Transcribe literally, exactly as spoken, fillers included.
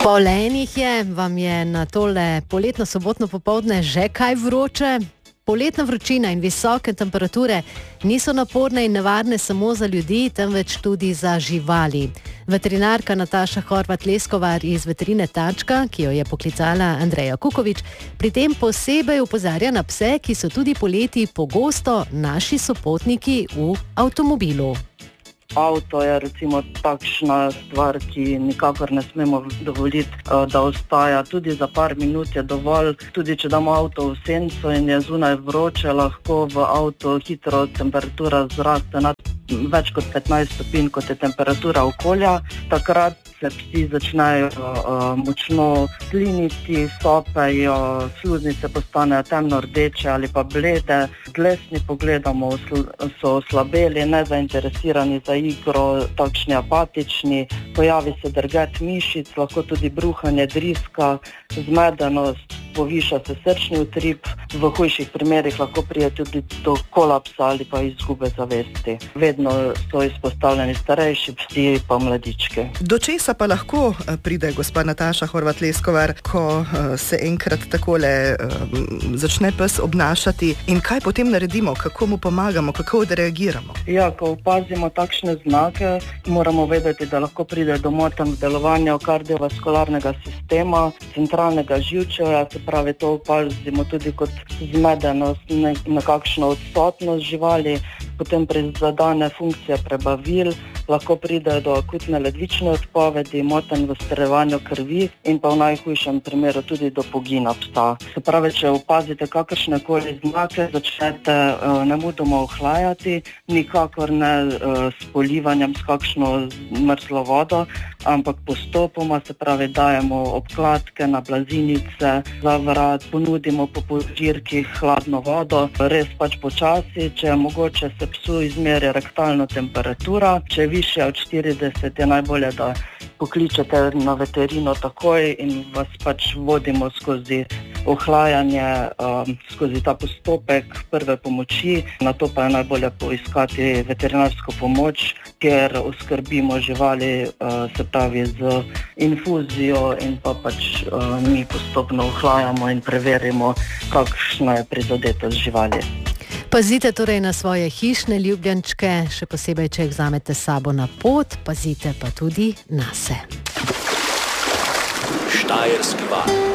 Pol enih je, vam je na tole poletno sobotno popoldne že kaj vroče? Poletna vročina in visoke temperature niso naporne in nevarne samo za ljudi, temveč tudi za živali. Veterinarka Nataša Horvat-Leskovar iz veterine Tačka, ki jo je poklicala Andreja Kukovič, pri tem posebej opozarja na pse, ki so tudi poleti pogosto naši sopotniki v avtomobilu. Avto je recimo takšna stvar, ki nikakor ne smemo dovoliti, da ostaja. Tudi za par minut je dovolj. Tudi če damo avto v senco in je zunaj vroče, lahko v avto hitro temperatura zraste nad več kot petnajst stopinj, kot je temperatura okolja. Takrat se psi začnejo uh, močno sliniti, stopejo, sluznice postanejo temno rdeče ali pa blede, dlesni pogledamo so oslabeli, nezainteresirani za igro, takšni apatični, pojavi se drget mišic, lahko tudi bruhanje, driska, zmedenost, poviša se srčni utrip, v hujših primerih lahko pride tudi do kolapsa ali pa izgube zavesti. Vedno so izpostavljeni starejši psi pa mladički. Do česa pa lahko pride gospa Nataša Horvat-Leskovar, ko se enkrat takole um, začne pes obnašati in kaj potem naredimo, kako mu pomagamo, kako odreagiramo? Ja, ko opazimo takšne znake, moramo vedeti, da lahko pride do motenj v delovanju kardiovaskularnega sistema, centralnega živčevja, se pravi, to opazimo tudi kot zmedenost, nekakšno odsotnost živali, potem prizadane funkcije prebavil, lahko pride do akutne ledvične odpovedi, motenj v strjevanju krvi in pa v najhujšem primeru tudi do pogina psa. Se pravi, če opazite kakršnekoli znake, začnete uh, nemudoma ohlajati, nikakor ne uh, s polivanjem s kakšno mrzlo vodo, ampak postopoma, se pravi, dajemo obkladke na blazinice, za vrat, ponudimo po požirkih hladno vodo, res pač počasi, če je mogoče, se psu izmeri rektalna temperatura, če je višja od štirideset, je najbolje, da pokličete na veterino takoj in vas pač vodimo skozi ohlajanje, um, skozi ta postopek prve pomoči, na to pa je najbolje poiskati veterinarsko pomoč, kjer oskrbimo živali, uh, se pravi z infuzijo in pa pač uh, mi postopno ohlajamo in preverimo, kakšna je prizadetost živali. Pazite torej na svoje hišne ljubljenčke, še posebej, če jih vzamete s sabo na pot, pazite pa tudi nase. Štajerski val.